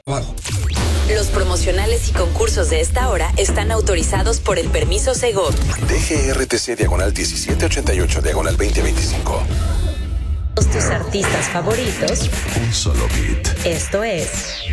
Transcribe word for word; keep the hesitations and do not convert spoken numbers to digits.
Los promocionales y concursos de esta hora están autorizados por el permiso Segov. D G R T C diagonal diecisiete ochenta y ocho diagonal veinte veinticinco. Tus artistas favoritos. Un solo beat. Esto es